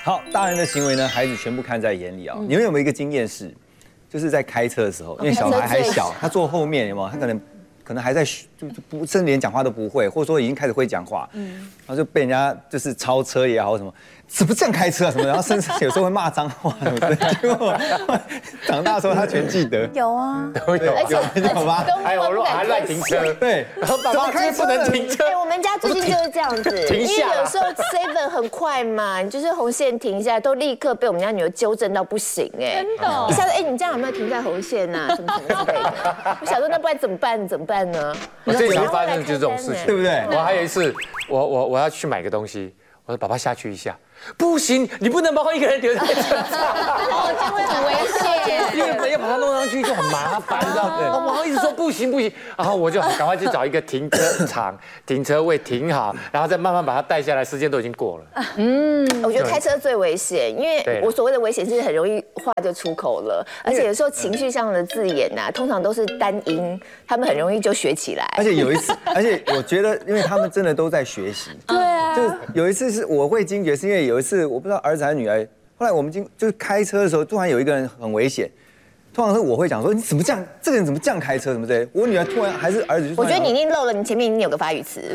好，大人的行为呢，孩子全部看在眼里啊。你们有没有一个经验是，就是在开车的时候，因为小孩还小，他坐后面有没有？他可能还在就不，甚至连讲话都不会，或者说已经开始会讲话，然后就被人家就是超车也好什么，怎么这样开车啊什么，然后甚至有时候会骂脏话什么的。结果长大的时候他全记得。 有啊， 都有， 有吗？ 还有还乱停车， 对， 然后爸爸今天不能停车。 我们家最近就是这样子，因为有时候 7 很快嘛，你就是红线停下来，都立刻被我们家女儿纠正到不行哎， 真的， 一下子你这样有没有停在红线呐？什么之类的。我想说那不然怎么办？怎么办呢？ 我最常发生就是这种事情， 对不对？ 我还有一次，我要去买个东西，我说爸爸下去一下。不行，你不能把我一个人留在车上， 哦，这会很危险， 因为要把它弄上去就很麻烦，你知道吗？我一直说不行，然后我就赶快去找一个停车场、停车位停好，然后再慢慢把它带下来，时间都已经过了。 我觉得开车最危险，因为我所谓的危险是很容易话就出口了，而且有时候情绪上的字眼呐，通常都是单音，他们很容易就学起来。 而且有一次，而且我觉得，因为他们真的都在学习。 对啊， 就有一次是我会惊觉，是因为有一次我不知道儿子还是女儿，后来我们就是开车的时候，突然有一个人很危险。通常是我会讲说你怎么这样，这个人怎么这样开车什么之类的。我女儿突然还是儿子就， 我觉得你一定漏了，你前面一定有个发语词。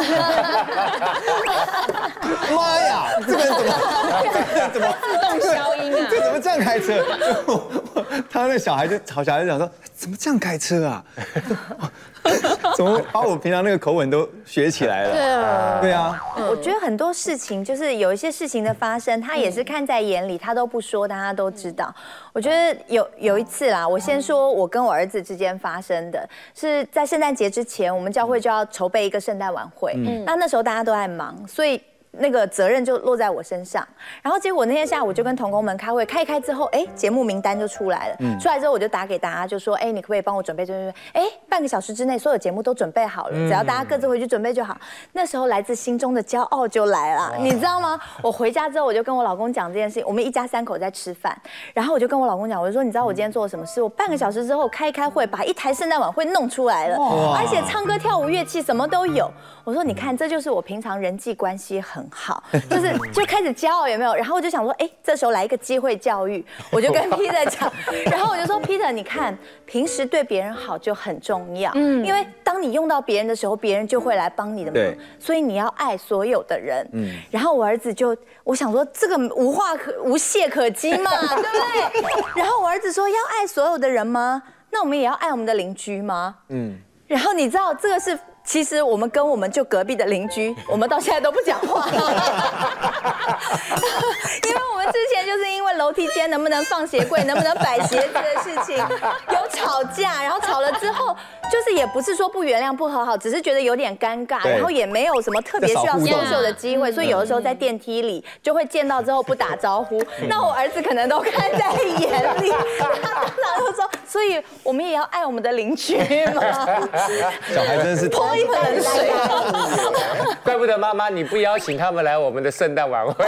妈呀，这个人怎么自动消音啊？ 这怎么这样开车？他那小孩就讲说怎么这样开车啊？怎么把我平常那个口吻都学起来了？对啊。 我觉得很多事情就是有一些事情的发生，他也是看在眼里，他都不说，但他都知道。我觉得有一次啦，我先说我跟我儿子之间发生的是在圣诞节之前，我们教会就要筹备一个圣诞晚会，那时候大家都在忙，所以那个责任就落在我身上。然后结果那天下午就跟同工们开会，开一开之后，节目名单就出来了。出来之后我就打给大家，就说，你可不可以帮我准备？半个小时之内所有节目都准备好了，只要大家各自回去准备就好。那时候来自心中的骄傲就来了，你知道吗？我回家之后我就跟我老公讲这件事情，我们一家3口在吃饭，然后我就跟我老公讲，我就说，你知道我今天做了什么事？我半个小时之后开会，把一台圣诞晚会弄出来了，而且唱歌跳舞乐器什么都有。我说，你看，这就是我平常人际关系很好，就开始骄傲有没有？然后我就想说，这时候来一个机会教育，我就跟 Peter 讲，然后我就说 Peter， 你看平时对别人好就很重要，因为当你用到别人的时候，别人就会来帮你的忙，所以你要爱所有的人。然后我儿子我想说这个无懈可击嘛，对不对？然后我儿子说要爱所有的人吗？那我们也要爱我们的邻居吗？然后你知道这个是。其实我们跟我们就隔壁的邻居，我们到现在都不讲话，因为我们之前就是因为楼梯间能不能放鞋柜、能不能摆鞋子的事情有吵架，然后吵了之后，就是也不是说不原谅、不和好，只是觉得有点尴尬，然后也没有什么特别需要social的机会，所以有的时候在电梯里就会见到之后不打招呼，那我儿子可能都看在眼里，他当场就说，所以我们也要爱我们的邻居嘛。 小孩真的是。 一盆冷水， 怪不得妈妈你不邀请他们来我们的圣诞晚会。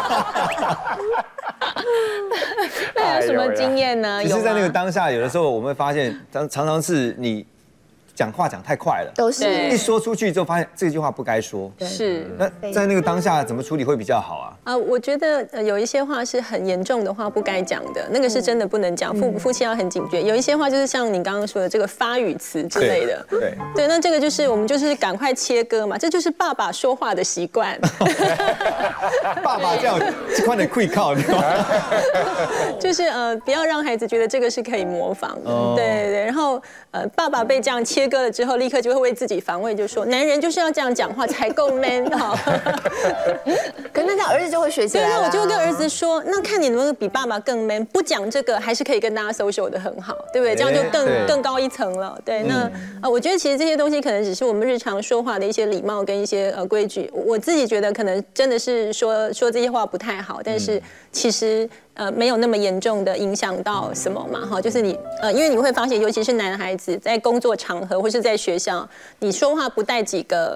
那有什么经验呢？ 其实，在那个当下，有的时候我们会发现，常常是你讲话讲太快了， 都是一说出去之后，发现这句话不该说。 是。 那在那个当下怎么处理会比较好啊？ 我觉得有一些话是很严重的话不该讲的，那个是真的不能讲，夫妻要很警觉。有一些话就是像你刚刚说的这个发语词之类的，对，那这个就是我们就是赶快切割嘛，这就是爸爸说话的习惯。 爸爸这样快点跪靠， 就是不要让孩子觉得这个是可以模仿的，对，然后爸爸被这样切割了之后，立刻就会为自己防卫，就说男人就是要这样讲话才够 man 哈。 可是那儿子就会学起来。 对，那我就会跟儿子说，那看你能不能比爸爸更 man， 不讲这个还是可以跟大家 social 的很好，对不对？这样就更高一层了。对，那我觉得其实这些东西可能只是我们日常说话的一些礼貌跟一些规矩。我自己觉得可能真的是说这些话不太好，但是其实没有那么严重的影响到什么嘛哈，就是你因为你会发现，尤其是男孩子在工作场合或是在学校，你说话不带几个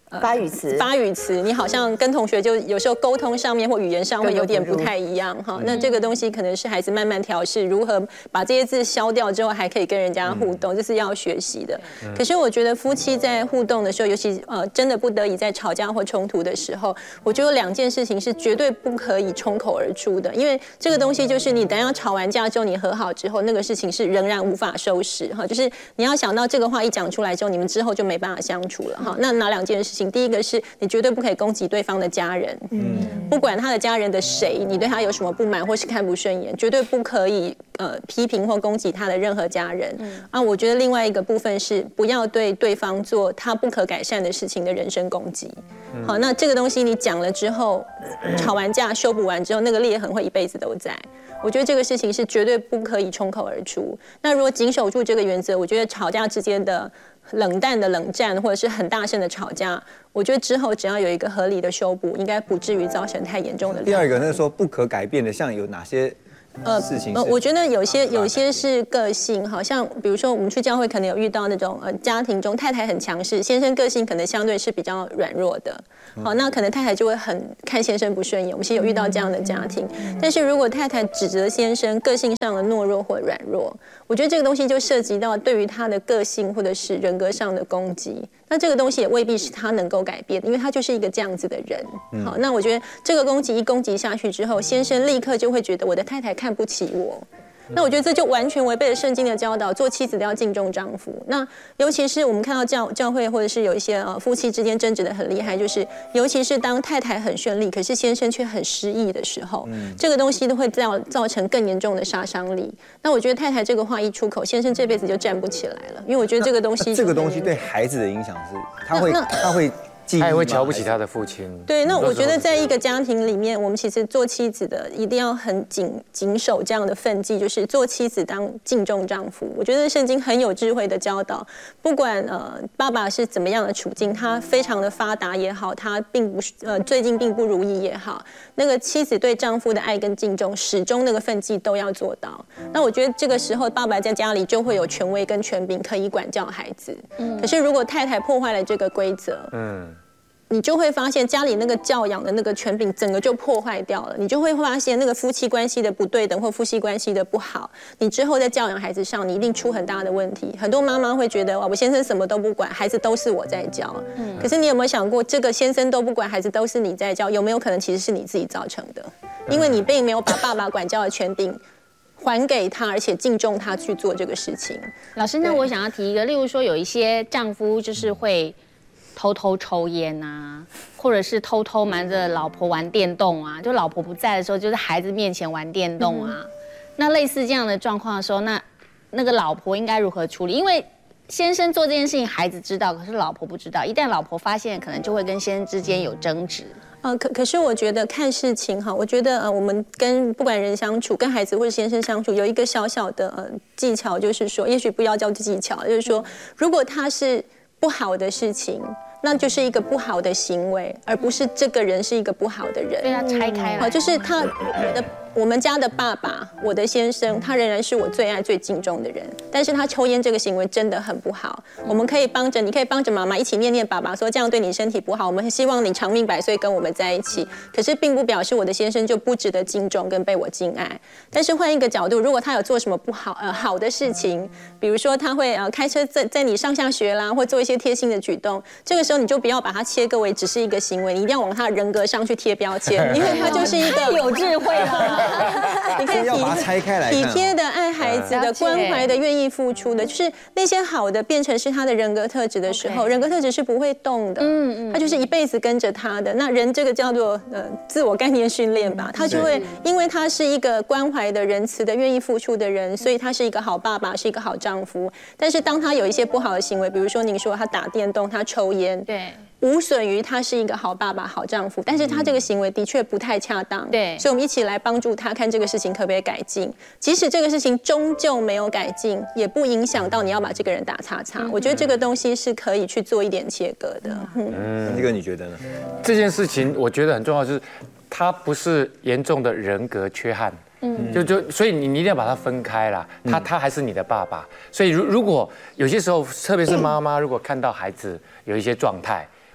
发语词， 你好像跟同学就有时候沟通上面或语言上会有点不太一样哈。那这个东西可能是孩子慢慢调试，如何把这些字消掉之后，还可以跟人家互动，这是要学习的。可是我觉得夫妻在互动的时候，尤其真的不得已在吵架或冲突的时候，我觉得有2件事情是绝对不可以冲口而出的，因为这个东西就是你等一下吵完架之后，你和好之后，那个事情是仍然无法收拾哈。就是你要想到这个话一讲出来之后，你们之后就没办法相处了哈。那哪2件事情？第一个是你绝对不可以攻击对方的家人，不管他的家人的谁，你对他有什么不满或是看不顺眼，绝对不可以批评或攻击他的任何家人。我觉得另外一个部分是不要对对方做他不可改善的事情的人身攻击。好，那这个东西你讲了之后，吵完架修补完之后，那个裂痕会一辈子都在。我觉得这个事情是绝对不可以冲口而出。那如果谨守住这个原则，我觉得吵架之间的冷淡的冷战，或者是很大声的吵架，我觉得之后只要有一个合理的修补，应该不至于造成太严重的。 第2个，那说不可改变的，像有哪些事情？ 我觉得有些是个性，好像比如说我们去教会可能有遇到那种家庭中太太很强势，先生个性可能相对是比较软弱的。好，那可能太太就会很看先生不顺眼。我们其实有遇到这样的家庭，但是如果太太指责先生个性上的懦弱或软弱，我觉得这个东西就涉及到对于他的个性或者是人格上的攻击。那这个东西也未必是他能够改变的，因为他就是一个这样子的人。好，那我觉得这个攻击下去之后，先生立刻就会觉得我的太太看不起我。那我觉得这就完全违背了圣经的教导，做妻子的要敬重丈夫。那尤其是我们看到教会或者是有一些夫妻之间争执的很厉害，就是尤其是当太太很顺利，可是先生却很失意的时候，这个东西都会造成更严重的杀伤力。那我觉得太太这个话一出口，先生这辈子就站不起来了，因为我觉得这个东西对孩子的影响是，他也会瞧不起他的父亲。 对，那我觉得在一个家庭里面，我们其实做妻子的一定要很谨守这样的分际，就是做妻子当敬重丈夫。我觉得圣经很有智慧的教导，不管爸爸是怎么样的处境，他非常的发达也好，他最近并不如意也好，那个妻子对丈夫的爱跟敬重，始终那个分际都要做到。那我觉得这个时候爸爸在家里就会有权威跟权柄可以管教孩子。可是如果太太破坏了这个规则，你就会发现家里那个教养的那个权柄整个就破坏掉了，你就会发现那个夫妻关系的不对等或夫妻关系的不好，你之后在教养孩子上你一定出很大的问题。很多妈妈会觉得哇，我先生什么都不管，孩子都是我在教。可是你有没有想过，这个先生都不管，孩子都是你在教，有没有可能其实是你自己造成的？因为你并没有把爸爸管教的权柄还给他，而且敬重他去做这个事情。 老师，那我想要提一个，例如说有一些丈夫就是会偷偷抽烟啊，或者是偷偷瞒着老婆玩电动啊，就老婆不在的时候，就是孩子面前玩电动啊。那类似这样的状况的时候，那个老婆应该如何处理？因为先生做这件事情，孩子知道，可是老婆不知道。一旦老婆发现，可能就会跟先生之间有争执。 可是我觉得看事情哈，我觉得我们跟不管人相处，跟孩子或者先生相处，有一个小小的技巧，就是说，也许不要叫技巧，就是说，如果他是不好的事情，那就是一个不好的行为，而不是这个人是一个不好的人。 对，要拆开来。 就是我们家的爸爸，我的先生，他仍然是我最爱最敬重的人，但是他抽烟这个行为真的很不好。我们可以你可以帮着妈妈一起念念爸爸说这样对你身体不好，我们希望你长命百岁跟我们在一起。可是并不表示我的先生就不值得敬重跟被我敬爱。但是换一个角度，如果他有做什么不好好的事情，比如说他会开车在你上下学啦，或做一些贴心的举动，这个时候你就不要把它切割为只是一个行为，你一定要往他的人格上去贴标签，因为他就是一个有智慧了。 你可以要把它拆开来看， 体贴的、爱孩子的、关怀的、愿意付出的，就是那些好的变成是他的人格特质的时候，人格特质是不会动的，他就是一辈子跟着他的。那人这个叫做自我概念训练吧，他就会因为他是一个关怀的、仁慈的、愿意付出的人，所以他是一个好爸爸，是一个好丈夫。但是当他有一些不好的行为，比如说您说他打电动、他抽烟， 对。 无损于他是一个好爸爸、好丈夫，但是他这个行为的确不太恰当， 对， 所以我们一起来帮助他看这个事情可不可以改进。即使这个事情终究没有改进，也不影响到你要把这个人打叉叉。我觉得这个东西是可以去做一点切割的。 这个你觉得呢？ 这件事情我觉得很重要，就是他不是严重的人格缺憾。所以你一定要把它分开啦。他还是你的爸爸，所以如果有些时候，特别是妈妈，如果看到孩子有一些状态，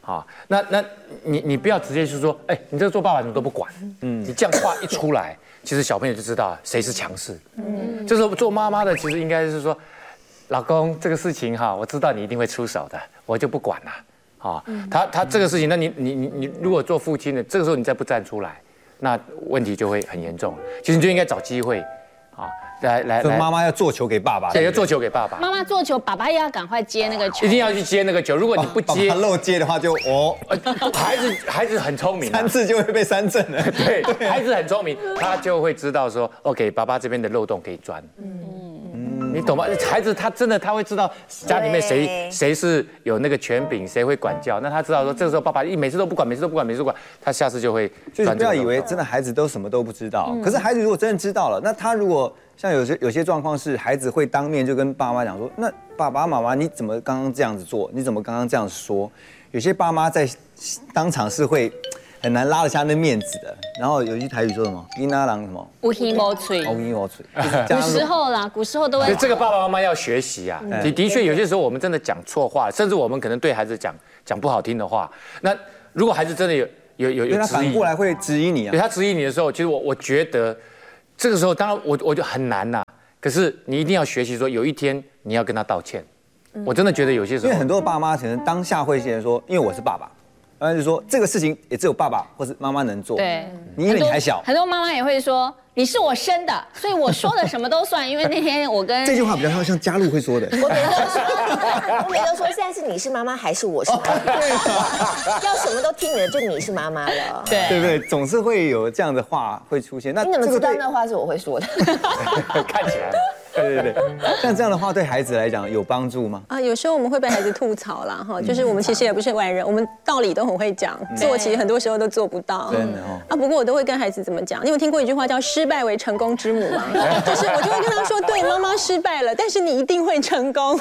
啊，那你不要直接就说，哎，你这个做爸爸怎么都不管，你这样话一出来，其实小朋友就知道谁是强势，就是做妈妈的其实应该是说，老公这个事情哈，我知道你一定会出手的，我就不管了。啊，他这个事情，那你如果做父亲的，这个时候你再不站出来，那问题就会很严重。其实你就应该找机会，啊，来， 妈妈要做球给爸爸， 对，要做球给爸爸。 妈妈做球，爸爸也要赶快接那个球， 一定要去接那个球。如果你不接， 爸爸漏接的话就孩子很聪明 ，3次就会被3振了。 对，孩子很聪明，他就会知道说 ，OK， 爸爸这边的漏洞可以钻。你懂吗？孩子他真的他会知道家里面谁是有那个权柄，谁会管教。那他知道说这个时候爸爸每次都不管，他下次就会。 所以不要以为真的孩子都什么都不知道。可是孩子如果真的知道了，那他如果像有些状况是孩子会当面就跟爸妈讲说，那爸爸妈妈你怎么刚刚这样子做？你怎么刚刚这样说？有些爸妈在当场是会很难拉得下那面子的。然后有一句台语说什么？囡仔人什么？ 无耳无嘴。古时候都会。 这个爸爸妈妈要学习啊。的确，有些时候我们真的讲错话，甚至我们可能对孩子讲不好听的话。那如果孩子真的有质疑， 他反过来会质疑你啊。 对他质疑你的时候，其实我觉得这个时候，当然我就很难呐。可是你一定要学习说，有一天你要跟他道歉。我真的觉得有些时候， 因为很多爸妈可能当下会先说，因为我是爸爸。然后就说这个事情也只有爸爸或是妈妈能做， 对， 因为你还小。 很多妈妈也会说你是我生的，所以我说的什么都算。因为那天我跟这句话比较像嘉璐会说的。 我每都说现在是你是妈妈还是我是妈妈？要什么都听你的，就你是妈妈了。 对不对？总是会有这样的话会出现。 那你怎么知道那话是我会说的？ 看起来。 对，像这样的话对孩子来讲有帮助吗？ 有时候我们会被孩子吐槽啦，哈，就是我们其实也不是外人，我们道理都很会讲，做其实很多时候都做不到。 真的哦。 不过我都会跟孩子怎么讲？你有听过一句话叫"失败为成功之母"吗？就是我就会跟他说，对，妈妈失败了，但是你一定会成功。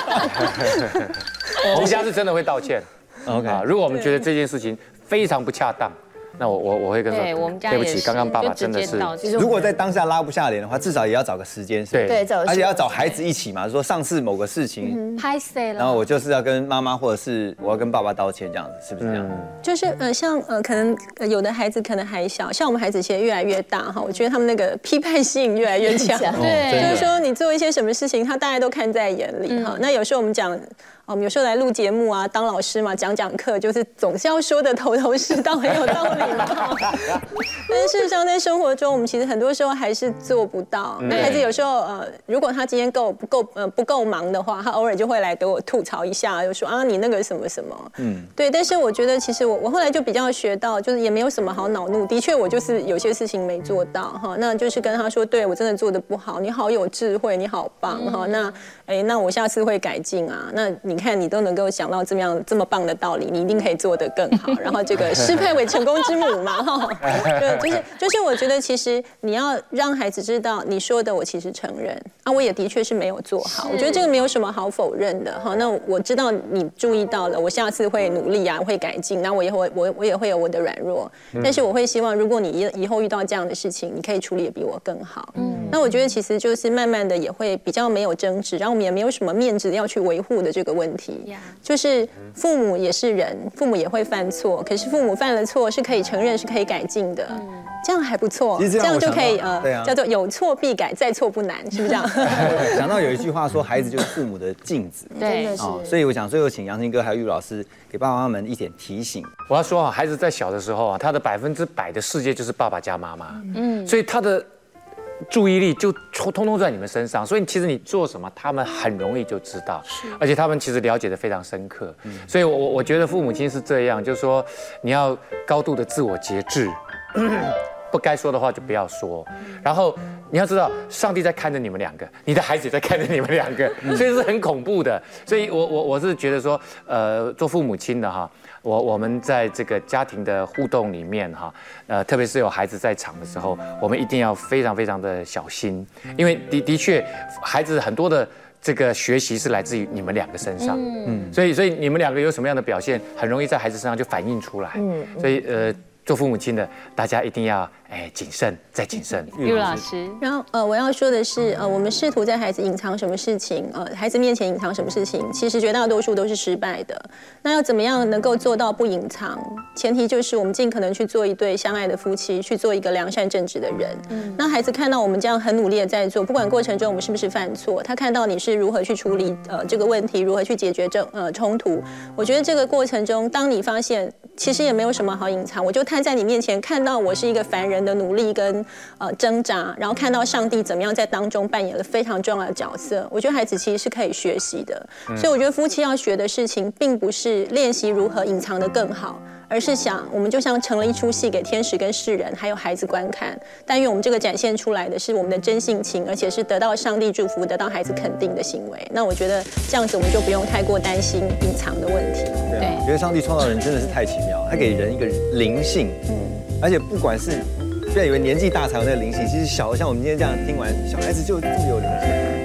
我们家是真的会道歉。 OK， 如果我们觉得这件事情非常不恰当。那我会跟他说，对不起，刚刚爸爸真的是， 如果在当下拉不下脸的话，至少也要找个时间， 对， 而且要找孩子一起嘛，说上次某个事情拍谁了， 然后我就是要跟妈妈或者是我要跟爸爸道歉，这样子是不是这样？ 就是像可能有的孩子可能还小，像我们孩子其实越来越大哈，我觉得他们那个批判性越来越强， 对， 就是说你做一些什么事情，他大家都看在眼里哈。那有时候我们讲。我们有时候来录节目啊，当老师嘛，讲课，就是总是要说的头头是道，很有道理嘛。但是事实上，在生活中，我们其实很多时候还是做不到。那孩子有时候如果他今天不够忙的话，他偶尔就会来给我吐槽一下，就说啊你那个什么什么，对。但是我觉得其实我后来就比较学到，就是也没有什么好恼怒。的确，我就是有些事情没做到哈，那就是跟他说，对我真的做得不好，你好有智慧，你好棒哈。那我下次会改进啊。那你看你都能够想到这么棒的道理，你一定可以做得更好。然后这个失败为成功之母嘛，哈，就是我觉得其实你要让孩子知道，你说的我其实承认啊，我也的确是没有做好。我觉得这个没有什么好否认的哈。那我知道你注意到了，我下次会努力啊，会改进。那我也会有我的软弱，但是我会希望，如果你以后遇到这样的事情，你可以处理得比我更好。那我觉得其实就是慢慢的也会比较没有争执，然后我们也没有什么面子要去维护的这个问题。就是父母也是人，父母也会犯错，可是父母犯了错是可以承认，是可以改进的，这样还不错，这样就可以叫做有错必改，再错不难，是不是这样？ 想到有一句话说，孩子就是父母的镜子， 对， 所以我想最后请杨清哥还有玉老师给爸爸妈妈们一点提醒。 我要说啊，孩子在小的时候啊，他的100%的世界就是爸爸加妈妈，所以他的注意力就通通在你们身上，所以其实你做什么，他们很容易就知道，而且他们其实了解得非常深刻。所以我觉得父母亲是这样，就是说你要高度的自我节制，不该说的话就不要说。然后你要知道，上帝在看着你们两个，你的孩子也在看着你们两个，所以是很恐怖的。所以我是觉得说，做父母亲的哈。我们在这个家庭的互动里面哈，特别是有孩子在场的时候，我们一定要非常非常的小心，因为的确，孩子很多的这个学习是来自于你们两个身上，所以你们两个有什么样的表现，很容易在孩子身上就反映出来，所以做父母亲的，大家一定要谨慎再谨慎。 玉老师， 然后我要说的是，我们试图在孩子隐藏什么事情，孩子面前隐藏什么事情，其实绝大多数都是失败的。那要怎么样能够做到不隐藏？前提就是我们尽可能去做一对相爱的夫妻，去做一个良善正直的人。那孩子看到我们这样很努力的在做，不管过程中我们是不是犯错，他看到你是如何去处理这个问题，如何去解决冲突。我觉得这个过程中，当你发现其实也没有什么好隐藏，我就摊在你面前，看到我是一个凡人的努力跟挣扎，然后看到上帝怎么样在当中扮演了非常重要的角色。我觉得孩子其实是可以学习的，所以我觉得夫妻要学的事情，并不是练习如何隐藏得更好，而是想我们就像成了一出戏给天使跟世人还有孩子观看，但愿我们这个展现出来的是我们的真性情，而且是得到上帝祝福、得到孩子肯定的行为。那我觉得这样子我们就不用太过担心隐藏的问题。 对，我觉得上帝创造人真的是太奇妙，他给人一个灵性，而且不管是不要以为年纪大才有那个灵性，其实小的像我们今天这样听完，小孩子就这么有灵性。